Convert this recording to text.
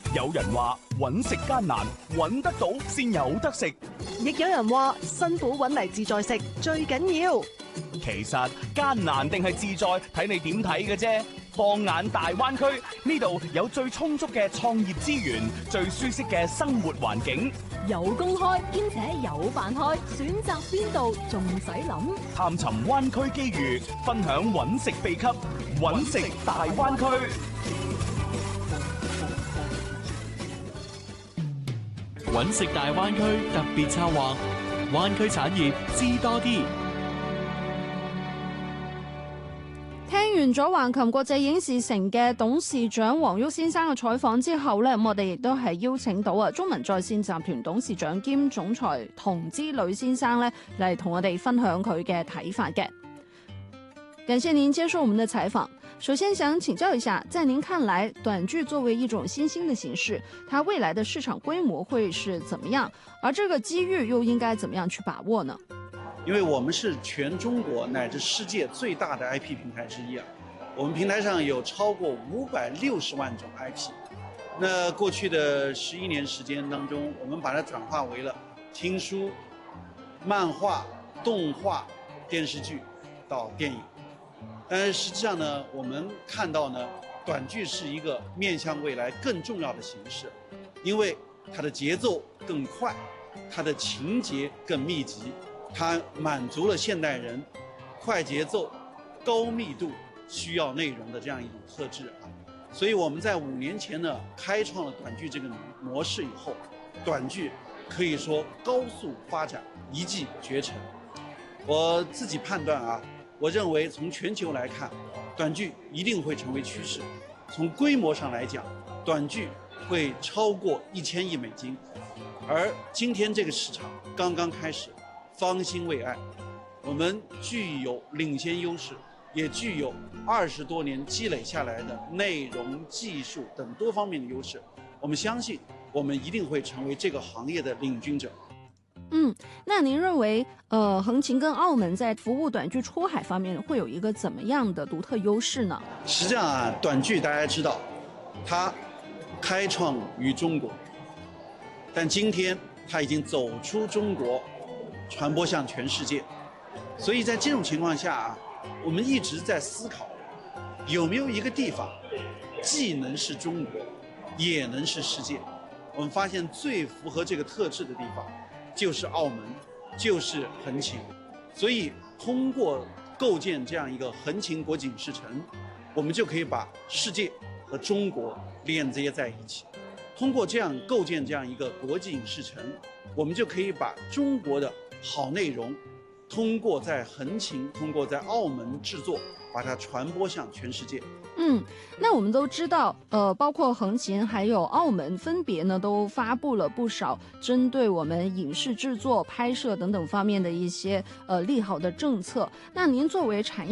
有人話揾食艱難，揾得到先有得食。 亦有人話辛苦揾嚟自在食最緊要。 其實艱難定係自在，睇你點睇嘅啫。放眼大灣區，呢度有最充足嘅創業資源，最舒適嘅生活環境， 有工開兼且有飯開，選擇邊度仲使諗？ 探尋灣區機遇，分享揾食秘笈，揾食大灣區。 揾食大灣區特別策劃，灣區產業知多啲。 聽完咗橫琴國際影視城嘅董事長黃旭先生嘅採訪之後呢，我哋亦都係邀請到中文在線集團董事長兼總裁童之旅先生呢嚟同我哋分享佢嘅睇法嘅。感謝您接受我們的採訪。首先想請教一下，在您看來，短劇作為一種新興的形式，它未來的市場規模會是怎麼樣？而這個機遇又應該怎麼樣去把握呢？ 因為我們是全中國乃至世界最大的 IP 平台之一啊，我們平台上有超過560萬種 IP。那過去的11年時間當中，我們把它轉化為了聽書、漫畫、動畫、電視劇到電影。但是實際上呢，我們看到呢，短劇是一個面向未來更重要的形式，因為它的節奏更快，它的情節更密集。它滿足了現代人快節奏、高密度需要內容的這樣一種特質啊，所以我們在5年前呢開創了短劇這個模式以後，短劇可以說高速發展，一騎絕塵。我自己判斷啊，我認為從全球來看，短劇一定會成為趨勢。從規模上來講，短劇會超過1000億美金，而今天這個市場剛剛開始。方興未艾，我們具有領先優勢，也具有20多年積累下來的內容、技術等多方面的優勢。我們相信，我們一定會成為這個行業的領軍者。 那您認為，橫琴跟澳門在服務短劇出海方面會有一個怎麼樣的獨特優勢呢？ 實際上啊，短劇大家知道，它開創於中國，但今天它已經走出中國。傳播向全世界，所以在這種情況下啊，我們一直在思考，有沒有一個地方既能是中國，也能是世界。我們發現最符合這個特質的地方，就是澳門，就是橫琴。所以通過構建這樣一個橫琴國際影視城，我們就可以把世界和中國連接在一起。通過這樣構建這樣一個國際影視城，我們就可以把中國的好內容，通過在橫琴，通過在澳門製作，把它傳播向全世界。 那我們都知道，包括橫琴還有澳門，分別呢都發布了不少針對我們影視製作、拍攝等等方面的一些利好的政策。那您作為產業